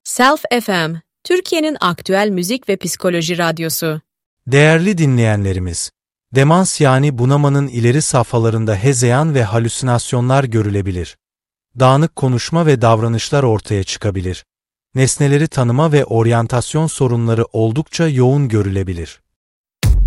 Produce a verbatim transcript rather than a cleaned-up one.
Self F M, Türkiye'nin aktüel müzik ve psikoloji radyosu. Değerli dinleyenlerimiz, demans yani bunamanın ileri safhalarında hezeyan ve halüsinasyonlar görülebilir. Dağınık konuşma ve davranışlar ortaya çıkabilir. Nesneleri tanıma ve oryantasyon sorunları oldukça yoğun görülebilir.